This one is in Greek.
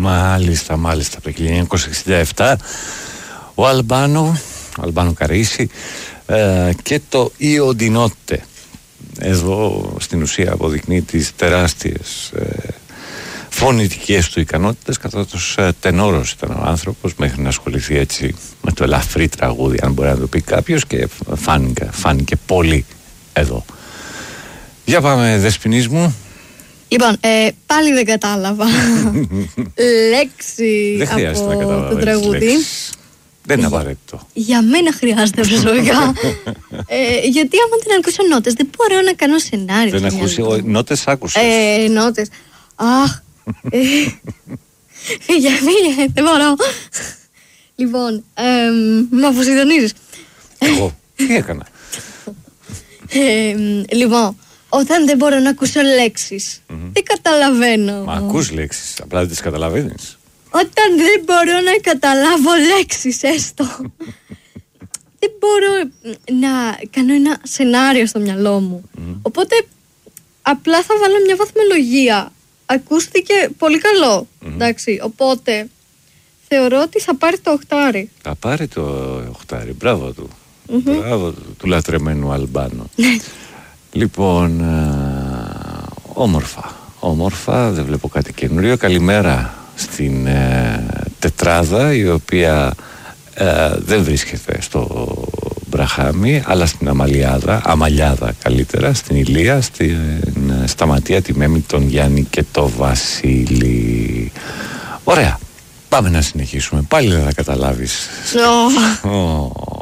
Μάλιστα, από το 1967 ο Αλμπάνο Καρίσι και το Io di Notte. Εδώ στην ουσία αποδεικνύει τις τεράστιες φωνητικές του ικανότητες, καθώς τενόρος ήταν ο άνθρωπος μέχρι να ασχοληθεί έτσι με το ελαφρύ τραγούδι, αν μπορεί να το πει κάποιος, και φάνηκε πολύ εδώ. Για πάμε, Δεσποινής μου. Λοιπόν, πάλι δεν κατάλαβα λέξη από το τραγούδι. Δεν είναι απαραίτητο. Για μένα χρειάζεται προσωπικά. Γιατί άμα δεν ακούσω νότες, δεν μπορώ να κάνω σενάριο. Δεν ακούσει, νότες άκουσες. Νότες. Αχ. Φύγε, δεν μπορώ. Λοιπόν, με αποσυντονίζεις. Εγώ, τι έκανα. Λοιπόν, όταν δεν μπορώ να ακούσω λέξεις, δεν καταλαβαίνω. Μα ακούς λέξεις, απλά δεν τις καταλαβαίνεις. Όταν δεν μπορώ να καταλάβω λέξεις έστω, δεν μπορώ να κάνω ένα σενάριο στο μυαλό μου. Οπότε απλά θα βάλω μια βαθμολογία. Ακούστηκε πολύ καλό, εντάξει, οπότε θεωρώ ότι θα πάρει το 8. Θα πάρει το 8, μπράβο του. Μπράβο του λατρεμένου Αλμπάνο. Λοιπόν, όμορφα, δεν βλέπω κάτι καινούριο. Καλημέρα στην τετράδα, η οποία δεν βρίσκεται στο Μπραχάμι, αλλά στην Αμαλιάδα καλύτερα, στην Ηλία, στην Σταματία, τη Μέμη, τον Γιάννη και το Βασίλη. Ωραία, πάμε να συνεχίσουμε. Πάλι δεν θα καταλάβεις.